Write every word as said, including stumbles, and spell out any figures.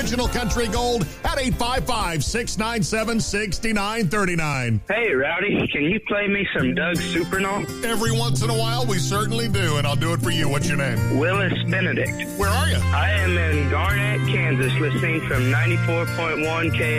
Original Country Gold at eight five five, six nine seven, six nine three nine. Hey, Rowdy, can you play me some Doug Supernaut? Every once in a while, we certainly do, and I'll do it for you. What's your name? Willis Benedict. Where are you? I am in Garnett, Kansas, listening from ninety-four point one K